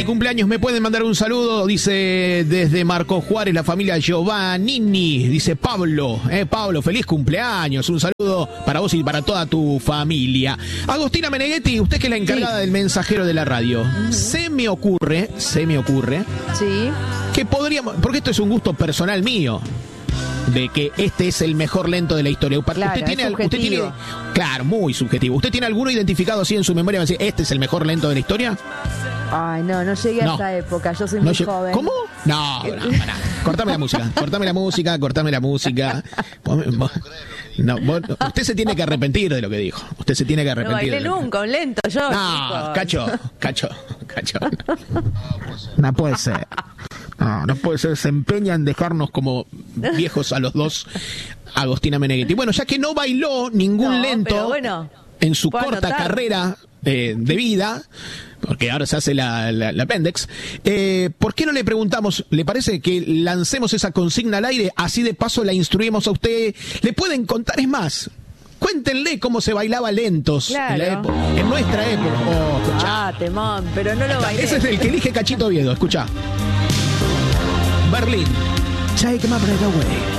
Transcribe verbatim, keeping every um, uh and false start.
cumpleaños, me pueden mandar un saludo, dice desde Marcos Juárez, la familia Giovannini, dice Pablo, eh, Pablo, feliz cumpleaños, un saludo para vos y para toda tu familia. Agostina Meneghetti, usted que es la encargada sí. del mensajero de la radio, uh-huh. se me ocurre, se me ocurre, sí. que podríamos, porque esto es un gusto personal mío, de que este es el mejor lento de la historia. Claro, usted tiene, es usted tiene, claro, muy subjetivo. ¿Usted tiene alguno identificado así en su memoria? ¿Este es el mejor lento de la historia? Ay, no, no llegué no. a esa época. Yo soy no muy lleg- joven. ¿Cómo? No, no, no, no. Cortame la música, cortame la música, cortame la música. No, vos, usted se tiene que arrepentir de lo que dijo. Usted se tiene que arrepentir. No bailé nunca un lento, yo. No, chicos. cacho, cacho, cacho. No puede ser. No, no puede ser. Se empeña en dejarnos como viejos a los dos. Agostina Meneghetti. Bueno, ya que no bailó ningún no, lento pero bueno, en su corta anotar. carrera eh, de vida, porque ahora se hace la, la, la Pendex, eh, ¿por qué no le preguntamos, le parece que lancemos esa consigna al aire? Así de paso la instruimos a usted. Le pueden contar, es más, cuéntenle cómo se bailaba lentos claro. en, la época, en nuestra época. Oh, escuchá. Ah, temón, pero no lo bailé. Ese es el que elige Cachito Oviedo, escuchá. Berlín. Take my breath away.